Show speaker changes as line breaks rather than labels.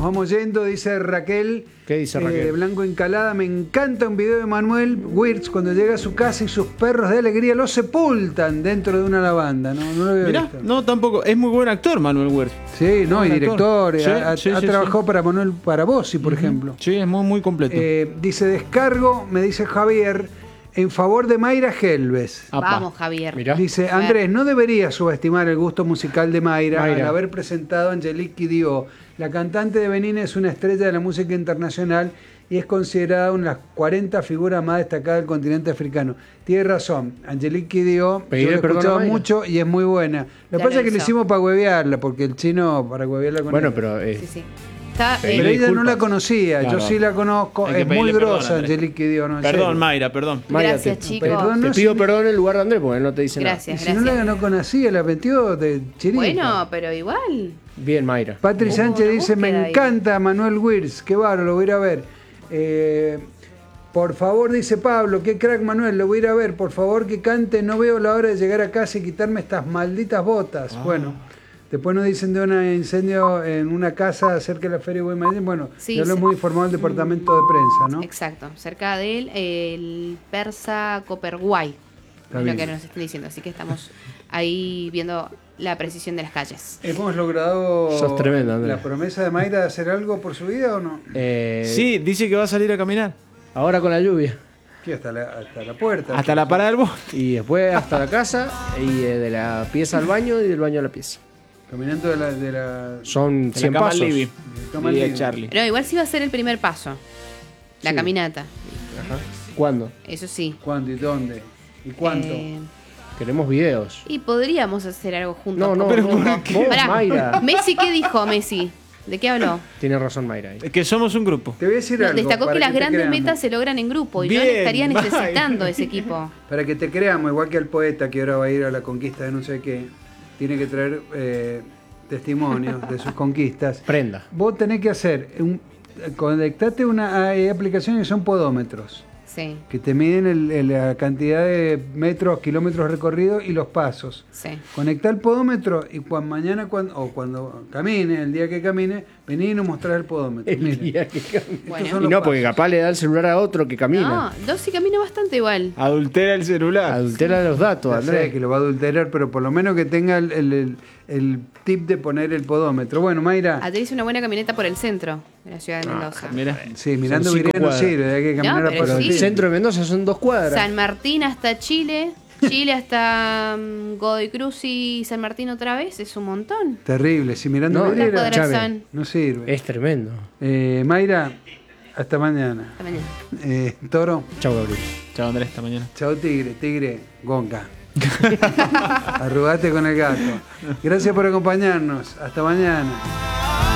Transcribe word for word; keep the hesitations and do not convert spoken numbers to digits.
Nos vamos yendo, dice Raquel.
¿Qué dice Raquel?
Eh, de Blanco Encalada. Me encanta un video de Manuel Wirtz cuando llega a su casa y sus perros de alegría lo sepultan dentro de una lavanda. No, no lo había
Mirá,
visto.
no, tampoco. Es muy buen actor, Manuel Wirtz.
Sí, no, y director.
Sí,
ha
sí,
ha
sí,
trabajado
sí.
para Manuel para Bossi, por uh-huh. ejemplo.
Sí, es muy, muy completo.
Eh, dice, descargo, me dice Javier, en favor de Mayra Helves.
Vamos, Javier.
Mirá.
Dice, Andrés, no debería subestimar el gusto musical de Mayra,
Mayra.
al haber presentado a Angelique Kidjo. La cantante de Benín es una estrella de la música internacional y es considerada una de las cuarenta figuras más destacadas del continente africano. Tiene razón, Angelique Kidjo, yo la he escuchado mucho y es muy buena. Lo que pasa es que lo hicimos para huevearla, porque el chino, para huevearla con
Bueno,
ella.
pero... Eh,
Sí, sí. Está,
Pero
eh,
ella
disculpas.
no la conocía,
Claro.
yo sí la conozco,
Hay que
es muy
pedirle perdón,
grosa
Andrés.
Angelique Kidjo. No, en
Perdón,
serio.
Mayra, perdón.
Mayra,
Gracias,
te,
chicos.
Perdón,
te
no,
pido
sí.
perdón en lugar de Andrés porque él no te dice
Y
Gracias,
si
gracias.
no la no conocía, la metió de chiripa.
Bueno, pero igual.
nada. Bien, Mayra.
Patri
Hubo
Sánchez
una
dice, me
búsqueda ahí.
encanta Manuel Wirtz, qué bárbaro, lo voy a ir a ver. Eh, por favor, dice Pablo, qué crack Manuel, lo voy a ir a ver, por favor que cante, no veo la hora de llegar a casa y quitarme estas malditas botas. Ah. Bueno, después nos dicen de un incendio en una casa cerca de la Feria de Guaymallén, bueno,
Sí,
ya lo
se-
hemos informado al departamento de prensa, ¿no?
Exacto. Cerca de él, el persa Coperguay.
Está
Es
bien.
lo que nos están diciendo. Así que estamos ahí viendo la precisión de las calles.
¿Hemos logrado
Sos tremendo, Andrés.
la promesa de Mayra de hacer algo por su vida o no?
Eh,
Sí, dice que va a salir a caminar.
Ahora con la lluvia.
¿Qué? Hasta la, hasta la puerta.
Hasta la parada del bus.
Y después hasta la casa y eh, de la pieza al baño y del baño a la pieza.
Caminando de la... De la
Son
De
cien
la cama
pasos.
al living.
cama al
Diría
living.
Charlie.
Pero igual sí va a ser el primer paso. La
Sí.
caminata.
Ajá. ¿Cuándo?
Eso sí.
¿Cuándo y dónde? ¿Y cuánto?
Eh,
Queremos videos.
y podríamos hacer algo juntos.
No, no,
con
no.
Coco.
Vos,
Pará,
Mayra.
Messi, ¿qué dijo Messi? ¿De qué habló?
Tiene razón Mayra ahí.
Que somos un grupo.
Te voy a decir
No,
algo.
destacó
para
que las
te
grandes
creamos.
metas se logran en grupo y yo
Bien,
estaría
bye.
necesitando ese equipo.
Para que te creamos, igual que el poeta que ahora va a ir a la conquista de no sé qué, tiene que traer eh, testimonios de sus conquistas.
Prenda.
Vos tenés que hacer, un, conectate una hay aplicaciones que son podómetros,
Sí,
que te miden el- el- la cantidad de metros, kilómetros recorridos y los pasos.
sí.
Conectá el podómetro y cuando mañana cuando, o cuando camine, el día que camine, vení y nos mostrás el podómetro.
El
Mire,
día que camina.
Bueno.
son
Y
los
no, porque
pasos.
capaz le da el celular a otro que camina.
No, Dossi camina bastante igual.
Adultera el celular.
Adultera los datos,
Ya sé
Andrés.
que lo va a adulterar, pero por lo menos que tenga el, el- el- el tip de poner el podómetro. Bueno, Mayra,
Ayer hice una buena caminata por el centro de la ciudad de Mendoza.
Mira.
sí, mirando
Son cinco
Virén no
cuadras.
sirve, hay que caminar
No,
a
pero
Pero
por
el
sí.
centro de Mendoza son dos cuadras.
San Martín hasta Chile, Chile hasta um, Godoy Cruz y San Martín otra vez, es un montón.
Terrible, si mirando
No,
Virén
¿Cuántas cuadras
escuchame.
son?
no sirve.
Es tremendo.
Eh, Mayra, hasta mañana.
Hasta mañana.
Eh, Toro,
Chau, Gabriel.
Chao, Andrés, esta mañana.
chao Tigre, Tigre, Gonca. Arrugate con el gato. Gracias por acompañarnos. Hasta mañana.